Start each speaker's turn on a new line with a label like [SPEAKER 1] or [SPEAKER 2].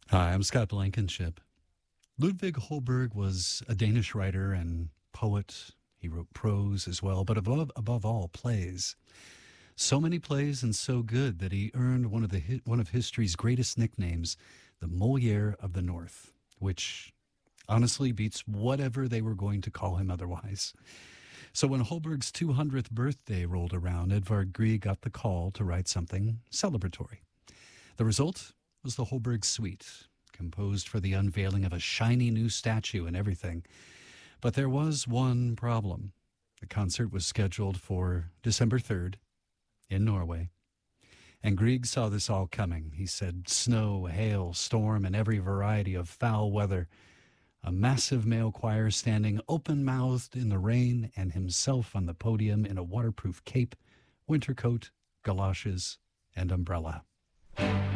[SPEAKER 1] Hi, I'm Scott Blankenship. Ludwig Holberg was a Danish writer and poet. He wrote prose as well, but above all, plays. So many plays and so good that he earned one of history's greatest nicknames, the Moliere of the North, which honestly beats whatever they were going to call him otherwise. So when Holberg's 200th birthday rolled around, Edvard Grieg got the call to write something celebratory. The result was the Holberg Suite, composed for the unveiling of a shiny new statue and everything. But there was one problem. The concert was scheduled for December 3rd in Norway. And Grieg saw this all coming. He said snow, hail, storm, and every variety of foul weather. A massive male choir standing open-mouthed in the rain, and himself on the podium in a waterproof cape, winter coat, galoshes, and umbrella.